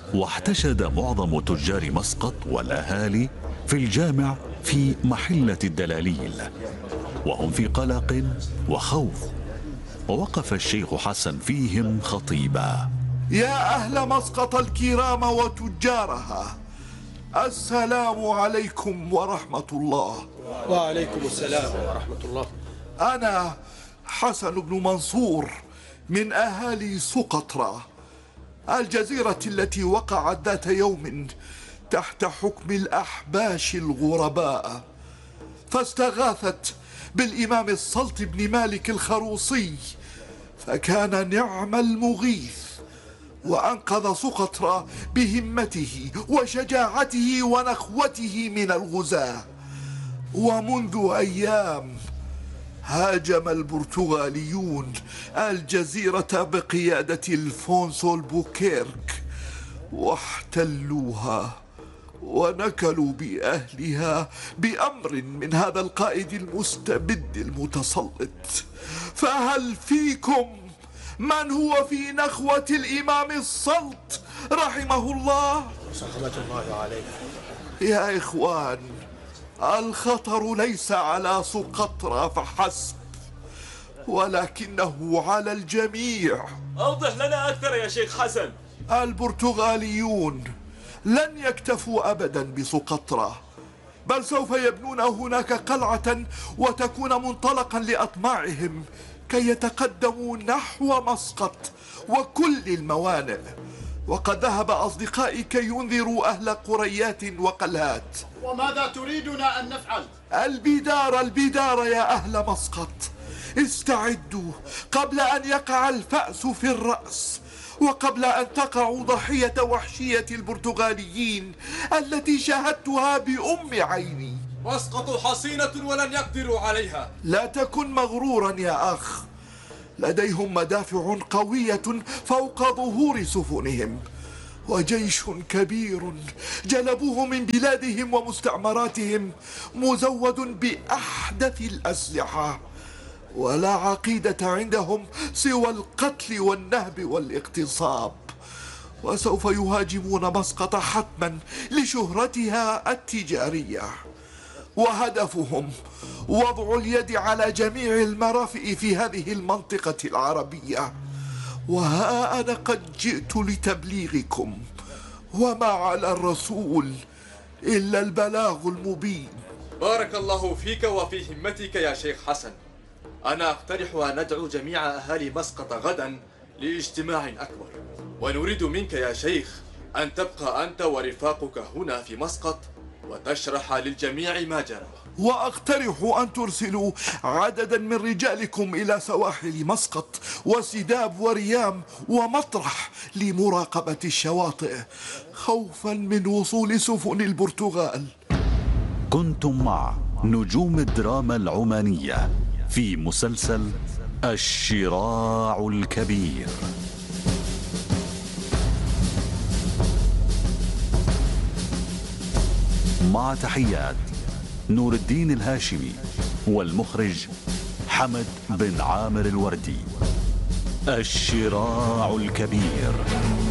واحتشد معظم تجار مسقط والأهالي في الجامع في محلة الدلاليل وهم في قلق وخوف. ووقف الشيخ حسن فيهم خطيبا: يا أهل مسقط الكرام وتجارها، السلام عليكم ورحمة الله. وعليكم السلام ورحمة الله. أنا حسن بن منصور من أهالي سقطرى، الجزيرة التي وقعت ذات يوم تحت حكم الأحباش الغرباء، فاستغاثت بالإمام السلط بن مالك الخروصي، فكان نعم المغيث، وأنقذ سقطرى بهمته وشجاعته ونخوته من الغزاة. ومنذ أيام هاجم البرتغاليون الجزيرة بقيادة الفونسو البوكيرك واحتلوها ونكلوا بأهلها بأمر من هذا القائد المستبد المتسلط. فهل فيكم من هو في نخوة الإمام السلط رحمه الله؟ رحمة الله عليه. يا إخوان، الخطر ليس على سقطرى فحسب، ولكنه على الجميع. أوضح لنا أكثر يا شيخ حسن. البرتغاليون لن يكتفوا أبدا بسقطرى، بل سوف يبنون هناك قلعة وتكون منطلقا لأطماعهم كي يتقدموا نحو مسقط وكل الموانئ. وقد ذهب أصدقائي كي ينذروا أهل قريات وقلهات. وماذا تريدنا أن نفعل؟ البدار يا أهل مسقط، استعدوا قبل أن يقع الفأس في الرأس، وقبل أن تقعوا ضحية وحشية البرتغاليين التي شاهدتها بأم عيني. مسقط حصينة ولن يقدروا عليها. لا تكن مغرورا يا أخ، لديهم مدافع قوية فوق ظهور سفنهم، وجيش كبير جلبوه من بلادهم ومستعمراتهم مزود بأحدث الأسلحة، ولا عقيدة عندهم سوى القتل والنهب والاغتصاب. وسوف يهاجمون مسقط حتما لشهرتها التجارية، وهدفهم وضع اليد على جميع المرافئ في هذه المنطقة العربية. وها أنا قد جئت لتبليغكم، وما على الرسول إلا البلاغ المبين. بارك الله فيك وفي همتك يا شيخ حسن. أنا أقترح أن ندعو جميع أهالي مسقط غدا لاجتماع أكبر، ونريد منك يا شيخ أن تبقى أنت ورفاقك هنا في مسقط وتشرح للجميع ما جرى. وأقترح أن ترسلوا عددا من رجالكم إلى سواحل مسقط وسداب وريام ومطرح لمراقبة الشواطئ، خوفا من وصول سفن البرتغال. كنتم مع نجوم الدراما العمانية في مسلسل الشراع الكبير. مع تحيات نور الدين الهاشمي والمخرج حمد بن عامر الوردي. الشراع الكبير.